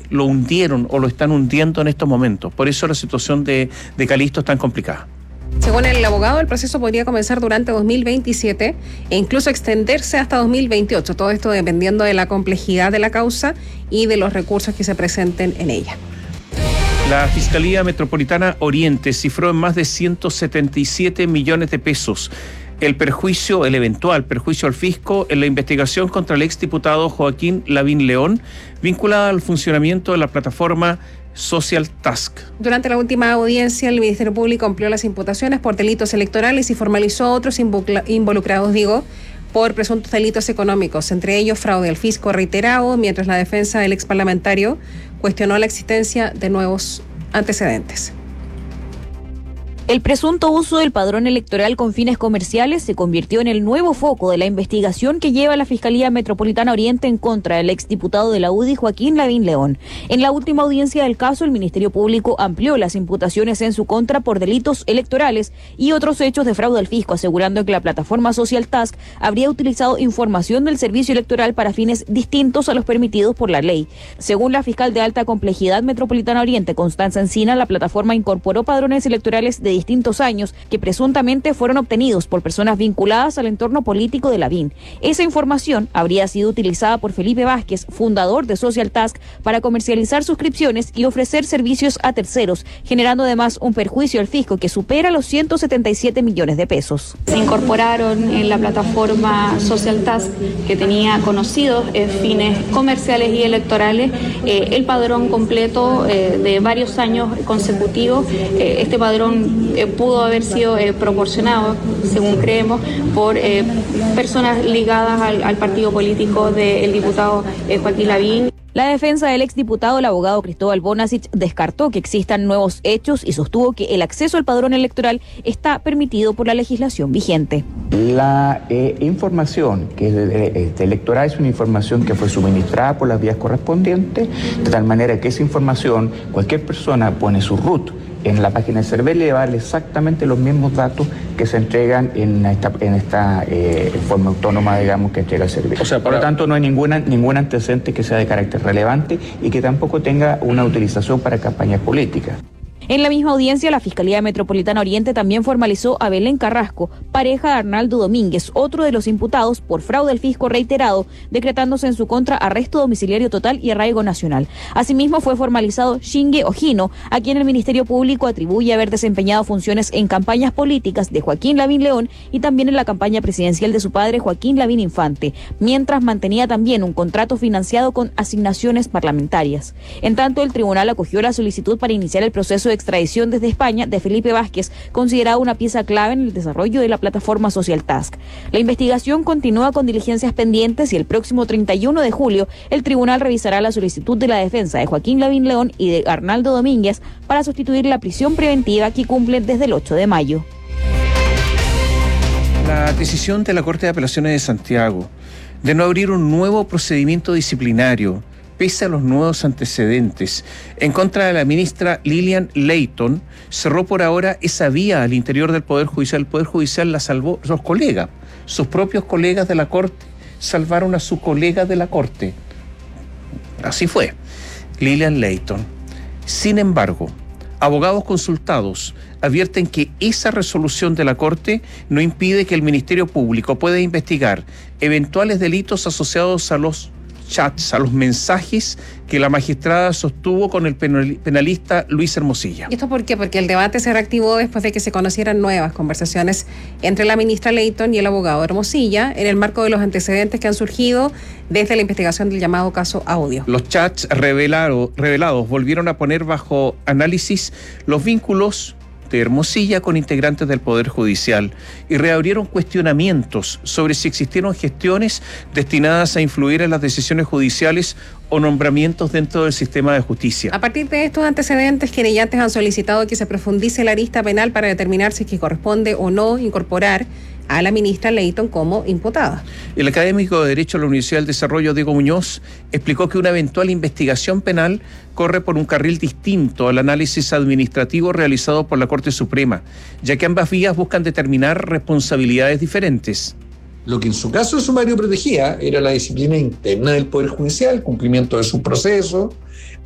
lo hundieron o lo están hundiendo en estos momentos. Por eso la situación de Calixto es tan complicada. Según el abogado, el proceso podría comenzar durante 2027 e incluso extenderse hasta 2028. Todo esto dependiendo de la complejidad de la causa y de los recursos que se presenten en ella. La Fiscalía Metropolitana Oriente cifró en más de 177 millones de pesos el eventual perjuicio al fisco en la investigación contra el exdiputado Joaquín Lavín León, vinculada al funcionamiento de la plataforma Social Task. Durante la última audiencia, el Ministerio Público amplió las imputaciones por delitos electorales y formalizó a otros involucrados, por presuntos delitos económicos, entre ellos fraude al fisco reiterado, mientras la defensa del exparlamentario cuestionó la existencia de nuevos antecedentes. El presunto uso del padrón electoral con fines comerciales se convirtió en el nuevo foco de la investigación que lleva la Fiscalía Metropolitana Oriente en contra del exdiputado de la UDI, Joaquín Lavín León. En la última audiencia del caso, el Ministerio Público amplió las imputaciones en su contra por delitos electorales y otros hechos de fraude al fisco, asegurando que la plataforma Social Task habría utilizado información del servicio electoral para fines distintos a los permitidos por la ley. Según la fiscal de alta complejidad Metropolitana Oriente, Constanza Encina, la plataforma incorporó padrones electorales de distintos años que presuntamente fueron obtenidos por personas vinculadas al entorno político de Lavín. Esa información habría sido utilizada por Felipe Vázquez, fundador de Social Task, para comercializar suscripciones y ofrecer servicios a terceros, generando además un perjuicio al fisco que supera los 177 millones de pesos. Se incorporaron en la plataforma Social Task, que tenía conocidos fines comerciales y electorales, el padrón completo de varios años consecutivos. Este padrón pudo haber sido proporcionado, según creemos, por personas ligadas al partido político del diputado Joaquín Lavín. La defensa del exdiputado, el abogado Cristóbal Bonasich, descartó que existan nuevos hechos y sostuvo que el acceso al padrón electoral está permitido por la legislación vigente. La información que es electoral es una información que fue suministrada por las vías correspondientes, de tal manera que esa información, cualquier persona pone su RUT en la página de CERVEL y va a dar exactamente los mismos datos que se entregan en esta forma autónoma, digamos, que entrega el CERVEL. O sea, por lo tanto, no hay ningún antecedente que sea de carácter relevante y que tampoco tenga una utilización para campañas políticas. En la misma audiencia, la Fiscalía Metropolitana Oriente también formalizó a Belén Carrasco, pareja de Arnaldo Domínguez, otro de los imputados por fraude al fisco reiterado, decretándose en su contra arresto domiciliario total y arraigo nacional. Asimismo, fue formalizado Shinge Ojino, a quien el Ministerio Público atribuye haber desempeñado funciones en campañas políticas de Joaquín Lavín León y también en la campaña presidencial de su padre Joaquín Lavín Infante, mientras mantenía también un contrato financiado con asignaciones parlamentarias. En tanto, el tribunal acogió la solicitud para iniciar el proceso de extradición desde España de Felipe Vázquez, considerado una pieza clave en el desarrollo de la plataforma Social Task. La investigación continúa con diligencias pendientes y el próximo 31 de julio el tribunal revisará la solicitud de la defensa de Joaquín Lavín León y de Arnaldo Domínguez para sustituir la prisión preventiva que cumplen desde el 8 de mayo. La decisión de la Corte de Apelaciones de Santiago de no abrir un nuevo procedimiento disciplinario pese a los nuevos antecedentes en contra de la ministra Lilian Layton, cerró por ahora esa vía al interior del Poder Judicial. El Poder Judicial la salvó sus colegas, sus propios colegas de la Corte, salvaron a su colega de la Corte. Así fue, Lilian Layton. Sin embargo, abogados consultados advierten que esa resolución de la Corte no impide que el Ministerio Público pueda investigar eventuales delitos asociados a los chats, a los mensajes que la magistrada sostuvo con el penalista Luis Hermosilla. ¿Y esto por qué? Porque el debate se reactivó después de que se conocieran nuevas conversaciones entre la ministra Layton y el abogado Hermosilla en el marco de los antecedentes que han surgido desde la investigación del llamado caso Audio. Los chats revelados volvieron a poner bajo análisis los vínculos de Hermosilla con integrantes del Poder Judicial y reabrieron cuestionamientos sobre si existieron gestiones destinadas a influir en las decisiones judiciales o nombramientos dentro del sistema de justicia. A partir de estos antecedentes, querellantes han solicitado que se profundice la arista penal para determinar si es que corresponde o no incorporar a la ministra Layton como imputada. El académico de Derecho de la Universidad del Desarrollo, Diego Muñoz, explicó que una eventual investigación penal corre por un carril distinto al análisis administrativo realizado por la Corte Suprema, ya que ambas vías buscan determinar responsabilidades diferentes. Lo que en su caso de sumario protegía era la disciplina interna del Poder Judicial, cumplimiento de su proceso,